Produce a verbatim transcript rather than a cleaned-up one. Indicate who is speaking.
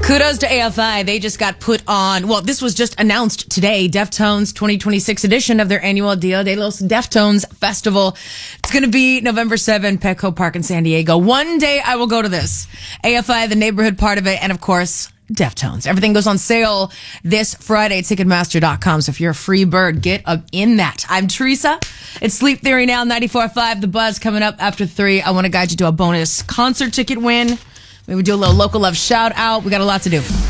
Speaker 1: Kudos to A F I. They just got put on. Well, this was just announced today. Deftones twenty twenty-six edition of their annual Dia de los Deftones Festival. It's going to be November seventh, Petco Park in San Diego. One day I will go to this. A F I, the neighborhood part of it, and of course, Deftones. Everything goes on sale this Friday at Ticketmaster dot com. So if you're a free bird, get up in that. I'm Teresa. It's Sleep Theory now, ninety-four point five. The Buzz coming up after three. I want to guide you to a bonus concert ticket win. Maybe we do a little local love shout out. We got a lot to do.